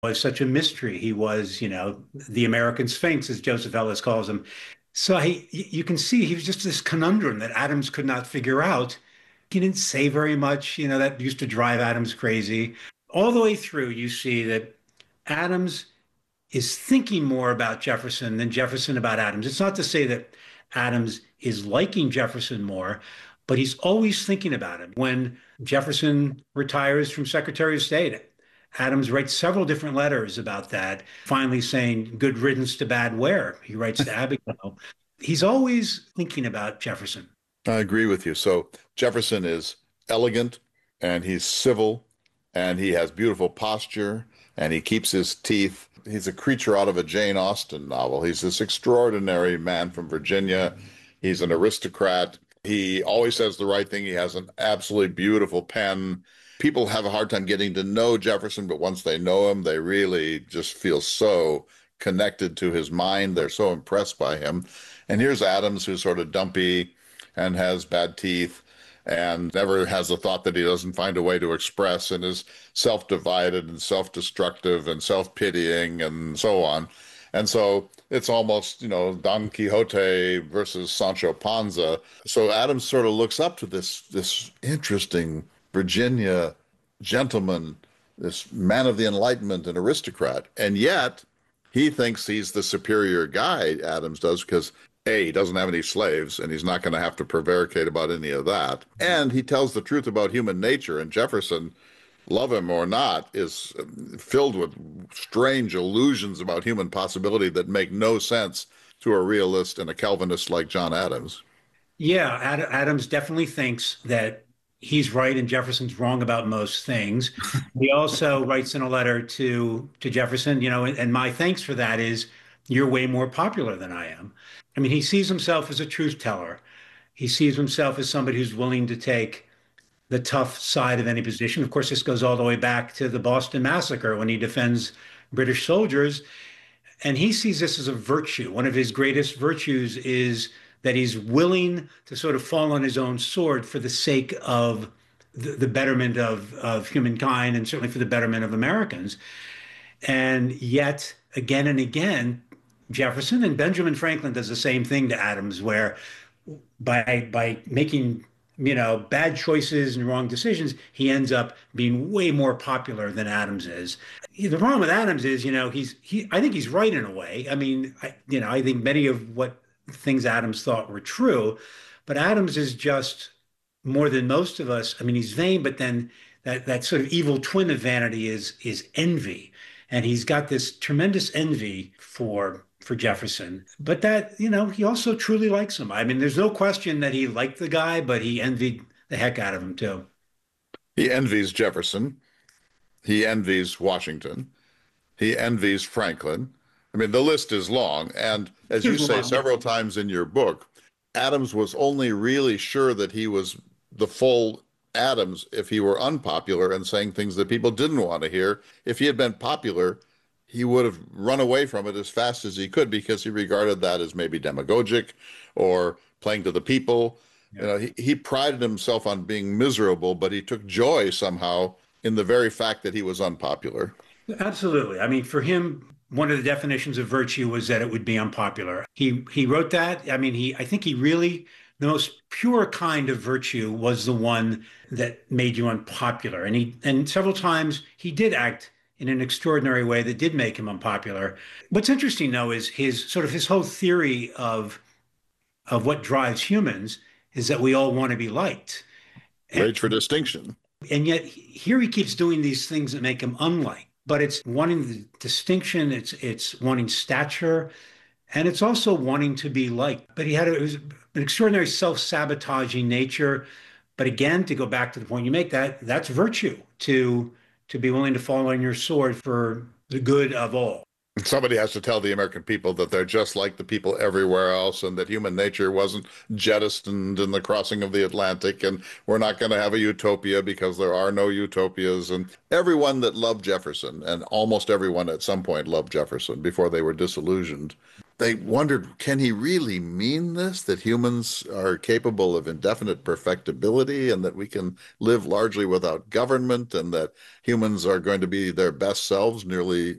Was such a mystery. He was, the American Sphinx, as Joseph Ellis calls him. So you can see he was just this conundrum that Adams could not figure out. He didn't say very much, that used to drive Adams crazy. All the way through, you see that Adams is thinking more about Jefferson than Jefferson about Adams. It's not to say that Adams is liking Jefferson more, but he's always thinking about him. When Jefferson retires from Secretary of State, Adams writes several different letters about that, finally saying, good riddance to bad wear. He writes to Abigail. He's always thinking about Jefferson. I agree with you. So Jefferson is elegant and he's civil and he has beautiful posture and he keeps his teeth. He's a creature out of a Jane Austen novel. He's this extraordinary man from Virginia. He's an aristocrat. He always says the right thing. He has an absolutely beautiful pen. People have a hard time getting to know Jefferson, but once they know him, they really just feel so connected to his mind. They're so impressed by him. And here's Adams, who's sort of dumpy and has bad teeth and never has the thought that he doesn't find a way to express and is self-divided and self-destructive and self-pitying and so on. And so it's almost, Don Quixote versus Sancho Panza. So Adams sort of looks up to this interesting Virginia gentleman, this man of the Enlightenment and aristocrat. And yet he thinks he's the superior guy, Adams does, because A, he doesn't have any slaves, and he's not going to have to prevaricate about any of that. And he tells the truth about human nature, and Jefferson, love him or not, is filled with strange illusions about human possibility that make no sense to a realist and a Calvinist like John Adams. Yeah, Adams definitely thinks that he's right and Jefferson's wrong about most things. He also writes in a letter to Jefferson, and my thanks for that is you're way more popular than I am. I mean, he sees himself as a truth teller. He sees himself as somebody who's willing to take the tough side of any position. Of course, this goes all the way back to the Boston Massacre when he defends British soldiers. And he sees this as a virtue. One of his greatest virtues is that he's willing to sort of fall on his own sword for the sake of the betterment of humankind and certainly for the betterment of Americans. And yet, again and again, Jefferson and Benjamin Franklin does the same thing to Adams, where by making bad choices and wrong decisions, he ends up being way more popular than Adams is. The problem with Adams is, I think he's right in a way. I mean, I think many of what things Adams thought were true, but Adams is just more than most of us. I mean, he's vain, but then that sort of evil twin of vanity is envy. And he's got this tremendous envy for Jefferson, but that, he also truly likes him. I mean, there's no question that he liked the guy, but he envied the heck out of him too. He envies Jefferson. He envies Washington. He envies Franklin. I mean, the list is long. And as you There's a say lot. several times in your book, Adams was only really sure that he was the full Adams if he were unpopular and saying things that people didn't want to hear. If he had been popular, he would have run away from it as fast as he could because he regarded that as maybe demagogic or playing to the people. Yeah. He prided himself on being miserable, but he took joy somehow in the very fact that he was unpopular. Absolutely. I mean, for him, one of the definitions of virtue was that it would be unpopular. He wrote that. I mean, I think he really the most pure kind of virtue was the one that made you unpopular. And several times he did act in an extraordinary way that did make him unpopular. What's interesting though is his whole theory of what drives humans is that we all want to be liked. Rage for distinction. And yet here he keeps doing these things that make him unliked. But it's wanting the distinction, it's wanting stature, and it's also wanting to be liked. But it was an extraordinary self-sabotaging nature. But again, to go back to the point you make, that's virtue to be willing to fall on your sword for the good of all. Somebody has to tell the American people that they're just like the people everywhere else and that human nature wasn't jettisoned in the crossing of the Atlantic and we're not going to have a utopia because there are no utopias. And everyone that loved Jefferson, and almost everyone at some point loved Jefferson before they were disillusioned, they wondered, can he really mean this, that humans are capable of indefinite perfectibility and that we can live largely without government and that humans are going to be their best selves nearly